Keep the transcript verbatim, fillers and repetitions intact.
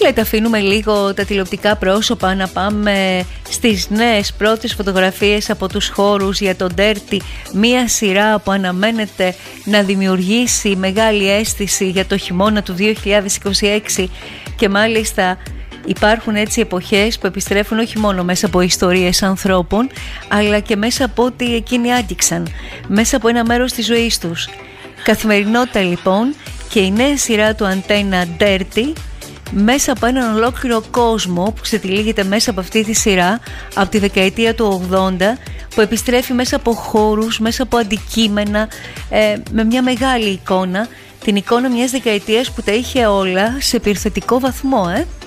λέτε, αφήνουμε λίγο τα τηλεοπτικά πρόσωπα να πάμε στις νέες πρώτες φωτογραφίες από τους χώρους για τον Dirty, μία σειρά που αναμένεται να δημιουργήσει μεγάλη αίσθηση για το χειμώνα του δύο χιλιάδες είκοσι έξι, και μάλιστα υπάρχουν έτσι εποχές που επιστρέφουν όχι μόνο μέσα από ιστορίες ανθρώπων, αλλά και μέσα από ό,τι εκείνοι άγγιξαν, μέσα από ένα μέρος της ζωής τους. Καθημερινότητα λοιπόν, και η νέα σειρά του Αντένα Dirty, μέσα από έναν ολόκληρο κόσμο που ξετυλίγεται μέσα από αυτή τη σειρά από τη δεκαετία του ογδόντα, που επιστρέφει μέσα από χώρους, μέσα από αντικείμενα, ε, με μια μεγάλη εικόνα, την εικόνα μιας δεκαετίας που τα είχε όλα σε πυρθετικό βαθμό, ε.